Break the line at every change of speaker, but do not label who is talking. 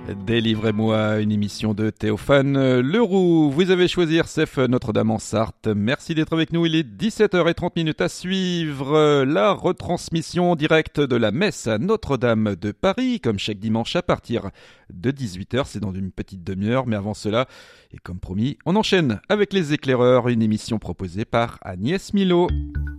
Délivrez-moi, une émission de Théophane Leroux. Vous avez choisi RCF Notre-Dame en Sarthe. Merci d'être avec nous. Il est 17h30 à suivre la retransmission directe de la messe à Notre-Dame de Paris, comme chaque dimanche à partir de 18h. C'est dans une petite demi-heure, mais avant cela, et comme promis, on enchaîne avec Les Éclaireurs, une émission proposée par Agnès Milot.